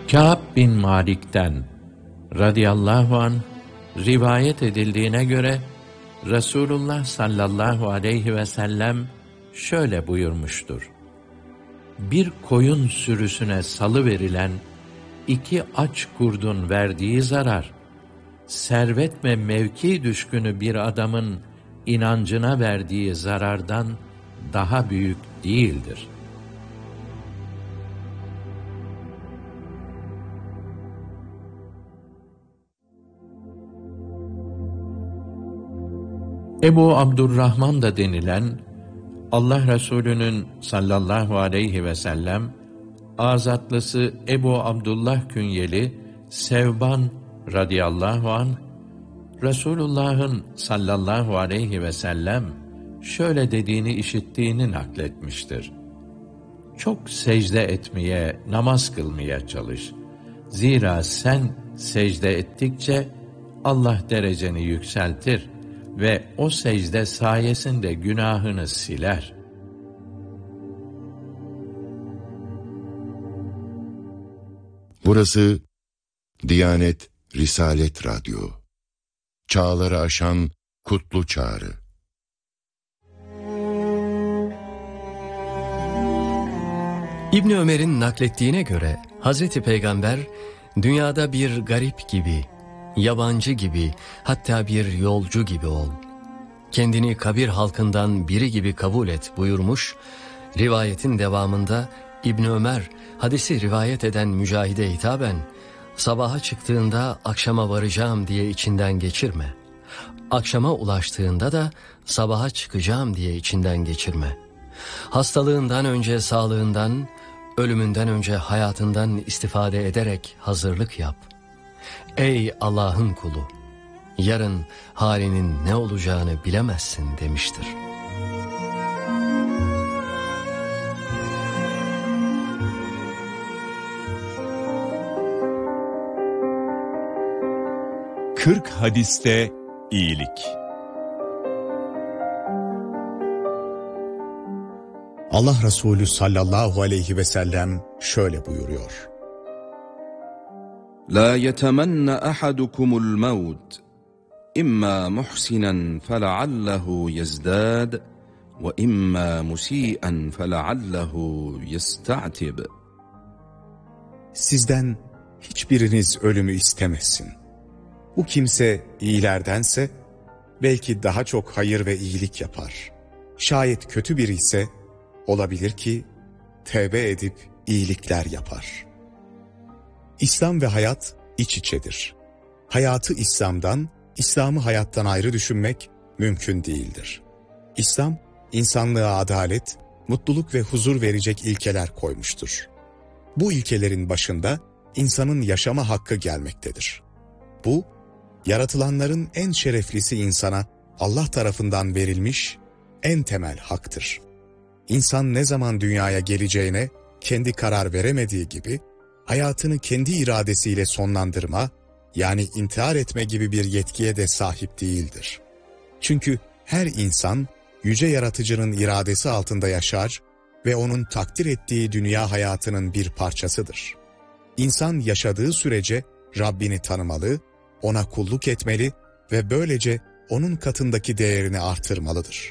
Kâb bin Malik'ten radıyallahu anh rivayet edildiğine göre Resulullah sallallahu aleyhi ve sellem şöyle buyurmuştur: Bir koyun sürüsüne salıverilen 2 aç kurdun verdiği zarar, servet ve mevki düşkünü bir adamın inancına verdiği zarardan daha büyük değildir. Ebu Abdurrahman da denilen, Allah Resulü'nün sallallahu aleyhi ve sellem azatlısı Ebu Abdullah künyeli Sevban radıyallahu anh, Resulullah'ın sallallahu aleyhi ve sellem şöyle dediğini işittiğini nakletmiştir: Çok secde etmeye, namaz kılmaya çalış. Zira sen secde ettikçe Allah dereceni yükseltir ve o secde sayesinde günahını siler. Burası Diyanet Risalet Radyo. Çağları aşan kutlu çağrı. İbni Ömer'in naklettiğine göre Hazreti Peygamber dünyada bir garip gibi, yabancı gibi, hatta bir yolcu gibi ol. Kendini kabir halkından biri gibi kabul et buyurmuş. Rivayetin devamında İbni Ömer hadisi rivayet eden Mücahid'e hitaben, sabaha çıktığında akşama varacağım diye içinden geçirme. Akşama ulaştığında da sabaha çıkacağım diye içinden geçirme. Hastalığından önce sağlığından, ölümünden önce hayatından istifade ederek hazırlık yap. Ey Allah'ın kulu! Yarın halinin ne olacağını bilemezsin demiştir. Kırk hadiste iyilik. Allah Resulü sallallahu aleyhi ve sellem şöyle buyuruyor: La yetemenne ahadukumul mevt, imma muhsinen feleallehu yezdad ve imma musi'en feleallehu yesta'tib. Sizden hiçbiriniz ölümü istemesin. Bu kimse iyilerdense belki daha çok hayır ve iyilik yapar. Şayet kötü biri ise olabilir ki tevbe edip iyilikler yapar. İslam ve hayat iç içedir. Hayatı İslam'dan, İslam'ı hayattan ayrı düşünmek mümkün değildir. İslam, insanlığa adalet, mutluluk ve huzur verecek ilkeler koymuştur. Bu ilkelerin başında insanın yaşama hakkı gelmektedir. Bu, yaratılanların en şereflisi insana Allah tarafından verilmiş en temel haktır. İnsan ne zaman dünyaya geleceğine kendi karar veremediği gibi, hayatını kendi iradesiyle sonlandırma, yani intihar etme gibi bir yetkiye de sahip değildir. Çünkü her insan, yüce yaratıcının iradesi altında yaşar ve onun takdir ettiği dünya hayatının bir parçasıdır. İnsan yaşadığı sürece Rabbini tanımalı, ona kulluk etmeli ve böylece onun katındaki değerini artırmalıdır.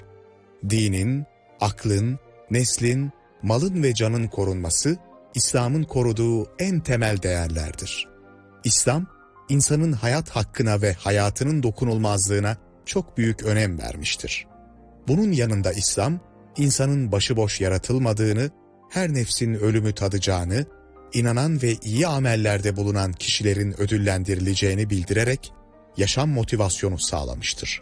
Dinin, aklın, neslin, malın ve canın korunması, İslam'ın koruduğu en temel değerlerdir. İslam, insanın hayat hakkına ve hayatının dokunulmazlığına çok büyük önem vermiştir. Bunun yanında İslam, insanın başıboş yaratılmadığını, her nefsin ölümü tadacağını, inanan ve iyi amellerde bulunan kişilerin ödüllendirileceğini bildirerek yaşam motivasyonu sağlamıştır.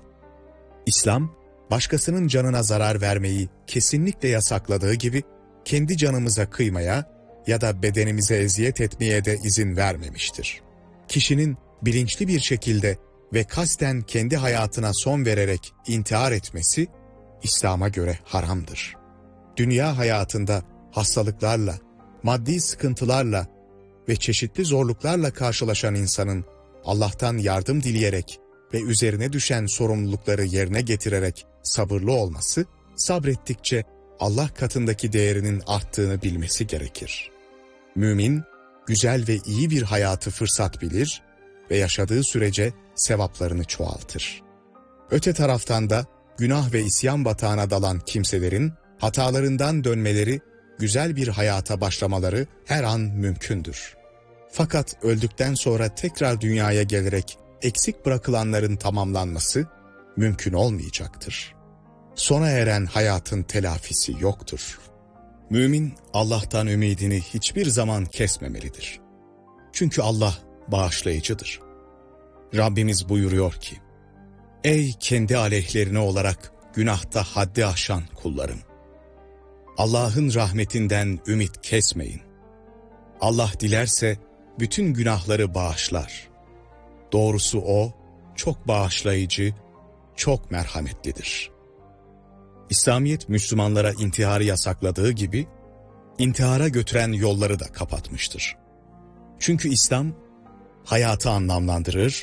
İslam, başkasının canına zarar vermeyi kesinlikle yasakladığı gibi, kendi canımıza kıymaya ya da bedenimize eziyet etmeye de izin vermemiştir. Kişinin bilinçli bir şekilde ve kasten kendi hayatına son vererek intihar etmesi, İslam'a göre haramdır. Dünya hayatında hastalıklarla, maddi sıkıntılarla ve çeşitli zorluklarla karşılaşan insanın Allah'tan yardım dileyerek ve üzerine düşen sorumlulukları yerine getirerek sabırlı olması, sabrettikçe Allah katındaki değerinin arttığını bilmesi gerekir. Mümin, güzel ve iyi bir hayatı fırsat bilir ve yaşadığı sürece sevaplarını çoğaltır. Öte taraftan da günah ve isyan batağına dalan kimselerin hatalarından dönmeleri, güzel bir hayata başlamaları her an mümkündür. Fakat öldükten sonra tekrar dünyaya gelerek eksik bırakılanların tamamlanması mümkün olmayacaktır. Sona eren hayatın telafisi yoktur. Mümin Allah'tan ümidini hiçbir zaman kesmemelidir. Çünkü Allah bağışlayıcıdır. Rabbimiz buyuruyor ki, ey kendi aleyhlerine olarak günahta haddi aşan kullarım! Allah'ın rahmetinden ümit kesmeyin. Allah dilerse bütün günahları bağışlar. Doğrusu O çok bağışlayıcı, çok merhametlidir. İslamiyet Müslümanlara intiharı yasakladığı gibi, intihara götüren yolları da kapatmıştır. Çünkü İslam, hayatı anlamlandırır,